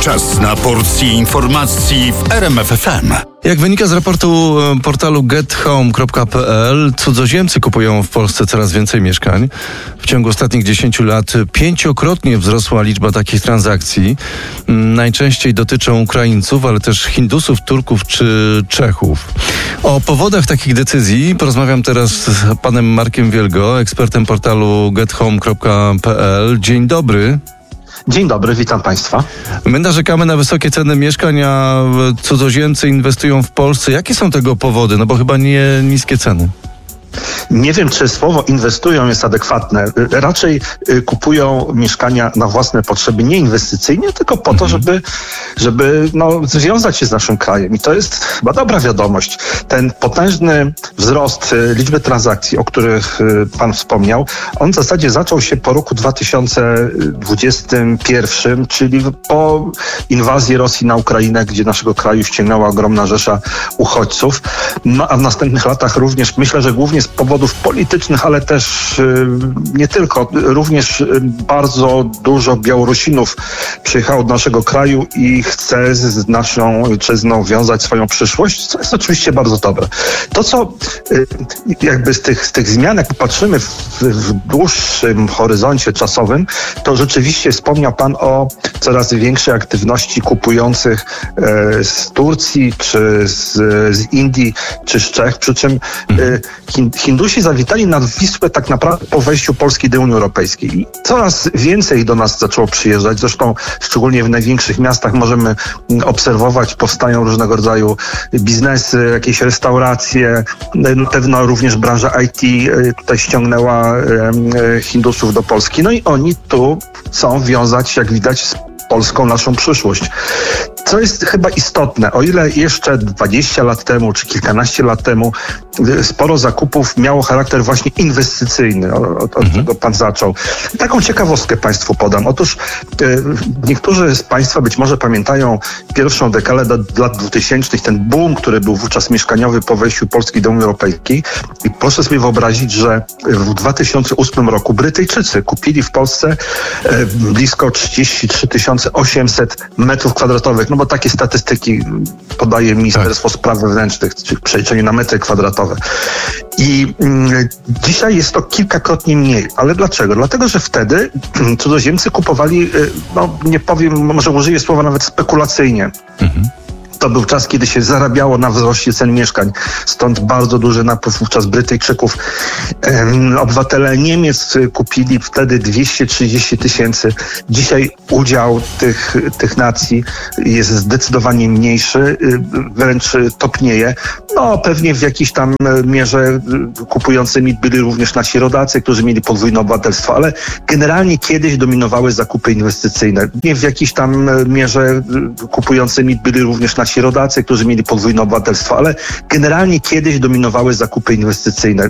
Czas na porcję informacji w RMF FM. Jak wynika z raportu portalu gethome.pl, cudzoziemcy kupują w Polsce coraz więcej mieszkań. W ciągu ostatnich 10 lat 5-krotnie wzrosła liczba takich transakcji. Najczęściej dotyczą Ukraińców, ale też Hindusów, Turków czy Czechów. O powodach takich decyzji porozmawiam teraz z panem Markiem Wielgo, ekspertem portalu gethome.pl. Dzień dobry. Dzień dobry, witam Państwa. My narzekamy na wysokie ceny mieszkań, a cudzoziemcy inwestują w Polsce. Jakie są tego powody? No bo chyba nie niskie ceny. Nie wiem, czy słowo inwestują jest adekwatne. Raczej kupują mieszkania na własne potrzeby, nie inwestycyjnie, tylko po to, żeby związać się z naszym krajem. I to jest chyba dobra wiadomość. Ten potężny wzrost liczby transakcji, o których Pan wspomniał, on w zasadzie zaczął się po roku 2021, czyli po inwazji Rosji na Ukrainę, gdzie naszego kraju ściągnęła ogromna rzesza uchodźców. No a w następnych latach również, myślę, że głównie z powodów politycznych, ale też nie tylko. Również bardzo dużo Białorusinów przyjechało do naszego kraju i chce z naszą ojczyzną wiązać swoją przyszłość, co jest oczywiście bardzo dobre. To, co jakby z tych zmian, jak patrzymy w dłuższym horyzoncie czasowym, to rzeczywiście wspomniał Pan o coraz większej aktywności kupujących z Turcji, czy z Indii, czy z Czech, przy czym Hindusi zawitali nad Wisłę tak naprawdę po wejściu Polski do Unii Europejskiej. I coraz więcej do nas zaczęło przyjeżdżać. Zresztą szczególnie w największych miastach możemy obserwować, powstają różnego rodzaju biznesy, jakieś restauracje. Na pewno również branża IT tutaj ściągnęła Hindusów do Polski. No i oni tu chcą wiązać, jak widać, z Polską naszą przyszłość. Co jest chyba istotne, o ile jeszcze 20 lat temu, czy kilkanaście lat temu sporo zakupów miało charakter właśnie inwestycyjny, od czego Pan zaczął. Taką ciekawostkę Państwu podam. Otóż niektórzy z Państwa być może pamiętają pierwszą dekadę lat 2000, ten boom, który był wówczas mieszkaniowy po wejściu Polski do Unii Europejskiej. I proszę sobie wyobrazić, że w 2008 roku Brytyjczycy kupili w Polsce blisko 33 800 metrów kwadratowych. No bo takie statystyki podaje Ministerstwo Spraw Wewnętrznych, czyli w przeliczeniu na metry kwadratowe. I dzisiaj jest to kilkakrotnie mniej. Ale dlaczego? Dlatego, że wtedy cudzoziemcy kupowali, nie powiem, może użyję słowa nawet spekulacyjnie. To był czas, kiedy się zarabiało na wzroście cen mieszkań. Stąd bardzo duży napływ wówczas Brytyjczyków. Obywatele Niemiec kupili wtedy 230 000. Dzisiaj udział tych nacji jest zdecydowanie mniejszy, wręcz topnieje. No pewnie w jakiejś tam mierze kupującymi byli również nasi rodacy, którzy mieli podwójne obywatelstwo, ale generalnie kiedyś dominowały zakupy inwestycyjne. Nie w jakiejś tam mierze kupującymi byli również nasi rodacy, którzy mieli podwójne obywatelstwo, ale generalnie kiedyś dominowały zakupy inwestycyjne.